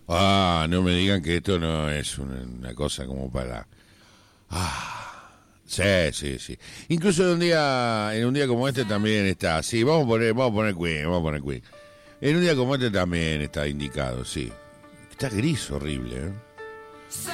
Ah, no me digan que esto no es una cosa como para... Ah, sí, sí, sí. Incluso en un día como este también está. Sí, vamos a poner Queen, vamos a poner Queen. En un día como este también está indicado, sí. Está gris horrible, ¿eh?